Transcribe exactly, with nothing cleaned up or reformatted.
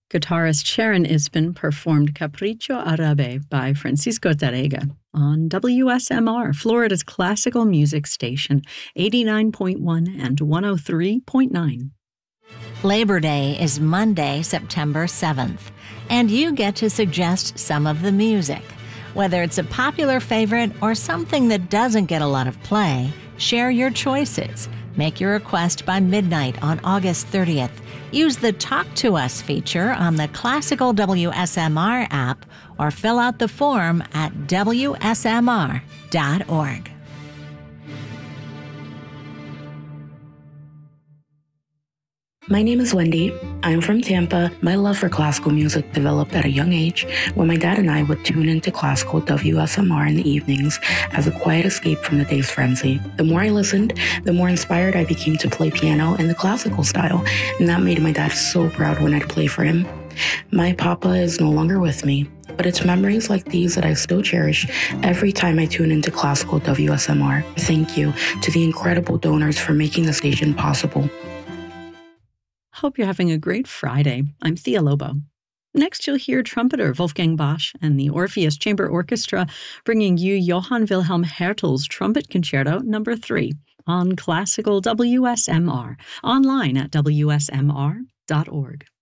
Guitarist Sharon Isbin performed Capriccio Árabe by Francisco Tárrega on W S M R, Florida's classical music station, eighty-nine point one and one oh three point nine. Labor Day is Monday, September seventh, and you get to suggest some of the music. Whether it's a popular favorite or something that doesn't get a lot of play, share your choices. Make your request by midnight on August thirtieth. Use the Talk to Us feature on the Classical W S M R app or fill out the form at W S M R dot org. My name is Wendy. I'm from Tampa. My love for classical music developed at a young age when my dad and I would tune into classical W S M R in the evenings as a quiet escape from the day's frenzy. The more I listened, the more inspired I became to play piano in the classical style, and that made my dad so proud when I'd play for him. My papa is no longer with me, but it's memories like these that I still cherish every time I tune into classical W S M R. Thank you to the incredible donors for making the station possible. Hope you're having a great Friday. I'm Thea Lobo. Next, you'll hear trumpeter Wolfgang Bosch and the Orpheus Chamber Orchestra bringing you Johann Wilhelm Hertel's Trumpet Concerto Number three on Classical W S M R, online at W S M R dot org.